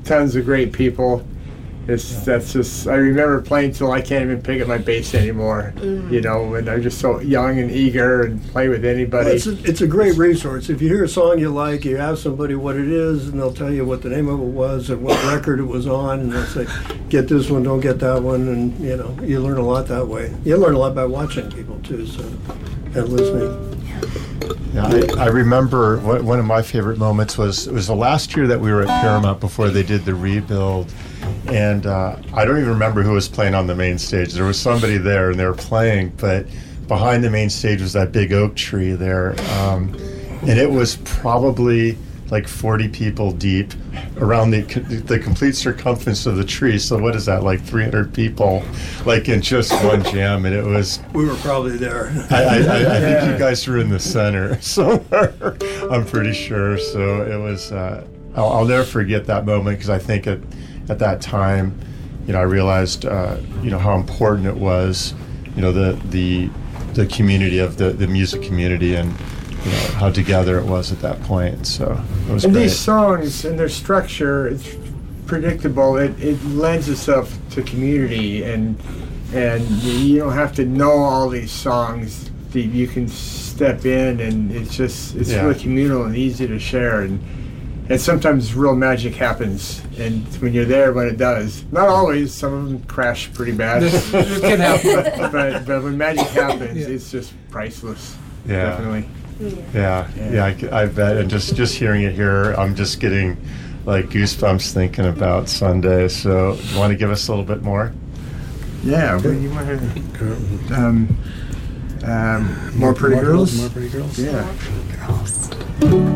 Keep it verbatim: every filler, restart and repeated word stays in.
tons of great people. It's yeah. That's just, I remember playing till I can't even pick up my bass anymore. Mm. You know, and I'm just so young and eager and play with anybody. Well, it's, a, it's a great resource. If you hear a song you like, you ask somebody what it is, and they'll tell you what the name of it was and what record it was on, and they'll say, get this one, don't get that one, and you know, you learn a lot that way. You learn a lot by watching people too, so, and listening. Yeah, I, I remember what, one of my favorite moments was it was the last year that we were at Paramount before they did the rebuild, and uh, I don't even remember who was playing on the main stage. There was somebody there, and they were playing, but behind the main stage was that big oak tree there, um, and it was probably like forty people deep around the the complete circumference of the tree. So what is that, like three hundred people, like in just one jam? And it was... We were probably there. I, I, I, I think you guys were in the center somewhere, I'm pretty sure. So it was... Uh, I'll, I'll never forget that moment, because I think at, at that time, you know, I realized, uh, you know, how important it was, you know, the the the community of the, the music community, and you know, how together it was at that point. So it was and great. These songs and their structure, it's predictable. It, it lends itself to community, and and you don't have to know all these songs. You can step in, and it's just it's yeah. really communal and easy to share. And and sometimes real magic happens, and when you're there, when it does, not always. Some of them crash pretty bad. It can happen, but but when magic happens, yeah. it's just priceless. Yeah. Definitely. Yeah, yeah, yeah I, I bet. And just, just hearing it here, I'm just getting like goosebumps thinking about Sunday. So, you want to give us a little bit more? Yeah, well, you want to um, um, more pretty more girls? More pretty girls. Yeah. More pretty girls.